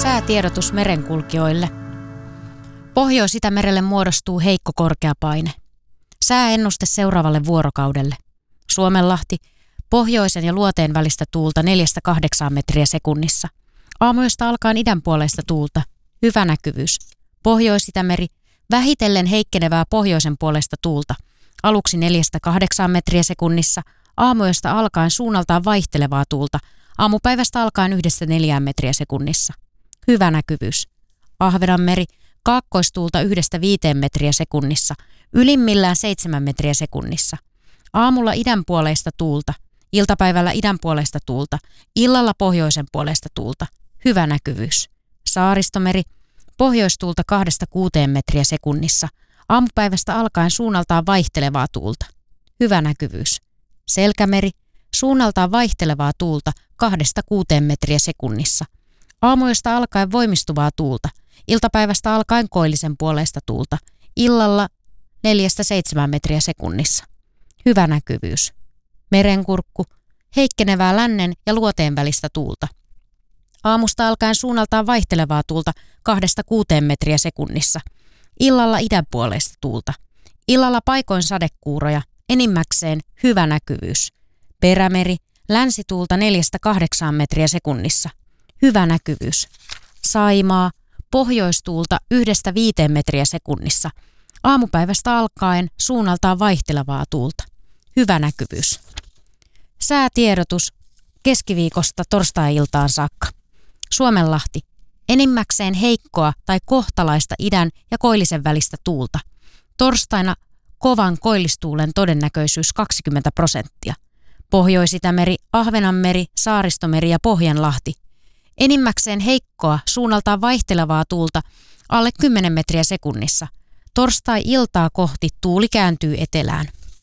Säätiedotus merenkulkijoille. Pohjois-Itämerelle muodostuu heikko korkeapaine. Sääennuste seuraavalle vuorokaudelle. Suomenlahti, pohjoisen ja luoteen välistä tuulta 4-8 metriä sekunnissa. Aamuyöstä alkaen idänpuoleista tuulta. Hyvä näkyvyys. Pohjois-Itämeri, vähitellen heikkenevää pohjoisen puolesta tuulta. Aluksi 4-8 metriä sekunnissa. Aamuyöstä alkaen suunnaltaan vaihtelevaa tuulta. Aamupäivästä alkaen 1-4 metriä sekunnissa. Hyvä näkyvyys. Ahvenanmeri, kaakkoistuulta 1-5 metriä sekunnissa. Ylimmillään 7 metriä sekunnissa. Aamulla idänpuoleista tuulta. Iltapäivällä idänpuoleista tuulta. Illalla pohjoisen puolesta tuulta. Hyvä näkyvyys. Saaristomeri, pohjoistuulta 2-6 metriä sekunnissa. Aamupäivästä alkaen suunnaltaan vaihtelevaa tuulta. Hyvä näkyvyys. Selkämeri, suunnaltaan vaihtelevaa tuulta 2-6 metriä sekunnissa. Aamuyöstä alkaen voimistuvaa tuulta. Iltapäivästä alkaen koillisen puoleista tuulta. Illalla 4-7 metriä sekunnissa. Hyvä näkyvyys. Merenkurkku, heikkenevää lännen ja luoteen välistä tuulta. Aamusta alkaen suunnaltaan vaihtelevaa tuulta 2-6 metriä sekunnissa. Illalla idänpuoleista tuulta. Illalla paikoin sadekuuroja, enimmäkseen hyvä näkyvyys. Perämeri, länsituulta 4-8 metriä sekunnissa. Hyvä näkyvyys. Saimaa, pohjoistuulta 1-5 metriä sekunnissa. Aamupäivästä alkaen suunnaltaan vaihtelevaa tuulta. Hyvä näkyvyys. Säätiedotus keskiviikosta torstai-iltaan saakka. Suomenlahti, enimmäkseen heikkoa tai kohtalaista idän ja koillisen välistä tuulta. Torstaina kovan koillistuulen todennäköisyys 20%. Pohjois-Itämeri, Ahvenanmeri, Saaristomeri ja Pohjanlahti. Enimmäkseen heikkoa, suunnaltaan vaihtelevaa tuulta alle 10 metriä sekunnissa. Torstai-iltaa kohti tuuli kääntyy etelään.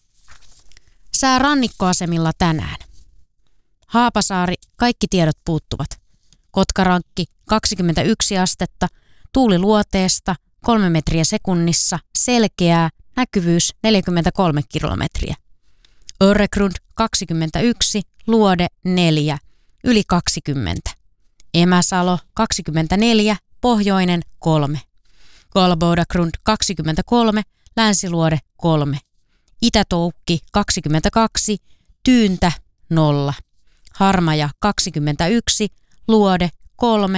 Sää rannikkoasemilla tänään. Haapasaari, kaikki tiedot puuttuvat. Kotkarankki, 21 astetta, tuuli luoteesta, 3 metriä sekunnissa, selkeää, näkyvyys 43 kilometriä. Öregrund, 21, luode 4, yli 20. Emäsalo, 24, pohjoinen 3. Kolbodagrund, 23, länsiluode 3. Itätoukki, 22, tyyntä 0. Harmaja, 21, luode 3,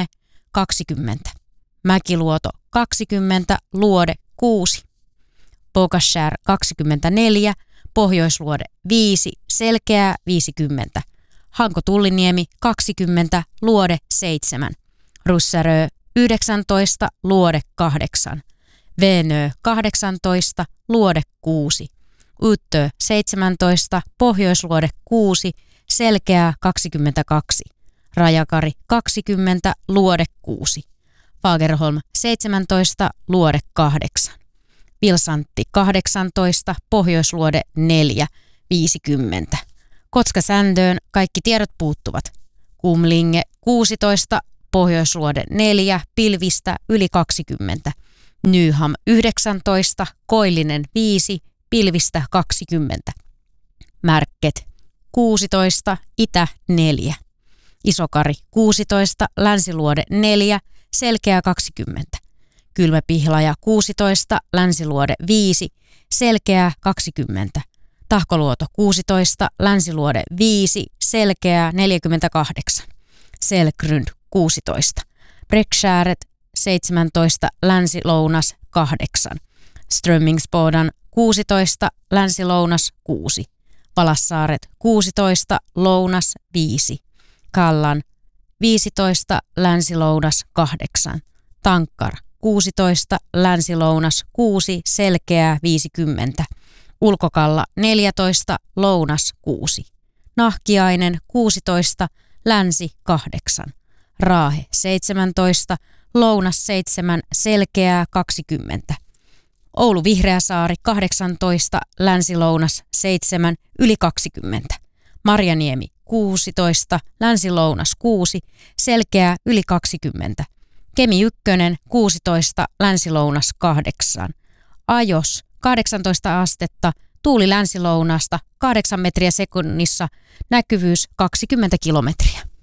20. Mäkiluoto, 20, luode 6. Pogashär, 24, pohjoisluode 5, selkeää 50. Hanko-Tulliniemi 20, luode 7. Russärö 19, luode 8. Venö 18, luode 6. Uttö 17, pohjoisluode 6, selkeää 22. Rajakari 20, luode 6. Fagerholm 17, luode 8. Pilsantti 18, pohjoisluode 4, 50. Kotka-Sändöön kaikki tiedot puuttuvat. Kumlinge 16, pohjoisluode 4, pilvistä yli 20. Nyham 19, koillinen 5, pilvistä 20. Märket 16, itä 4. Isokari 16, länsiluode 4, selkeä 20. Kylmäpihlaja 16, länsiluode 5, selkeää 20. Tahkoluoto 16, länsiluode 5, selkeää 48. Selgrund 16. Brekshäret 17, länsi-lounas 8. Strömmingsbodan 16, länsi-lounas 6. Valassaaret 16, lounas 5. Kallan 15, länsi-lounas 8. Tankkar 16, länsi-lounas 6, selkeää 50. Ulkokalla 14, lounas 6. Nahkiainen 16, länsi 8. Raahe 17, lounas 7, selkeää 20. Oulu Vihreäsaari 18, länsi-lounas 7, yli 20. Marjaniemi 16, länsi-lounas 6, selkeää yli 20. Kemi 1, 16, länsi-lounas 8. Ajos 18 astetta, tuuli länsi-lounasta 8 metriä sekunnissa, näkyvyys 20 kilometriä.